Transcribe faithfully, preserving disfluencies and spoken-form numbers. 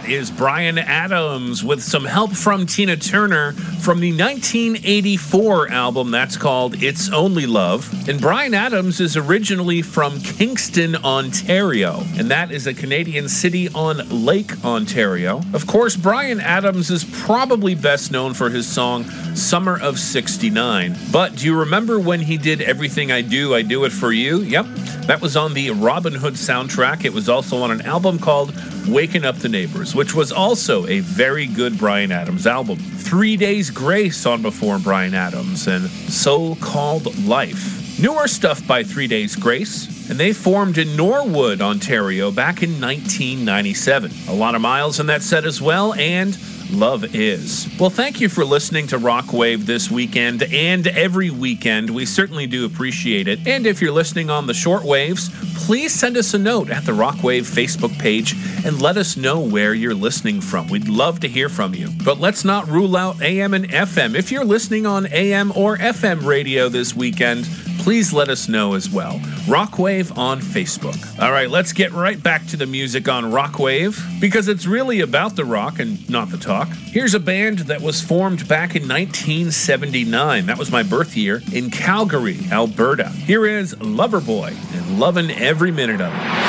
That is Bryan Adams with some help from Tina Turner from the nineteen eighty-four album that's called It's Only Love. And Bryan Adams is originally from Kingston, Ontario, and that is a Canadian city on Lake Ontario. Of course, Bryan Adams is probably best known for his song Summer of sixty-nine. But do you remember when he did Everything I Do, I Do It For You? Yep, that was on the Robin Hood soundtrack. It was also on an album called Waking Up the Neighbors, which was also a very good Bryan Adams album. Three Days Grace on before Bryan Adams, and So-Called Life. Newer stuff by Three Days Grace, and they formed in Norwood, Ontario back in nineteen ninety-seven. A lot of miles in that set as well, and Love Is. Well, thank you for listening to Rockwave this weekend and every weekend. We certainly do appreciate it. And if you're listening on the shortwaves, please send us a note at the Rockwave Facebook page and let us know where you're listening from. We'd love to hear from you. But let's not rule out A M and F M. If you're listening on A M or F M radio this weekend, please let us know as well. Rockwave on Facebook. All right, let's get right back to the music on Rockwave, because it's really about the rock and not the talk. Here's a band that was formed back in nineteen seventy-nine. That was my birth year in Calgary, Alberta. Here is Loverboy and Lovin' Every Minute of It.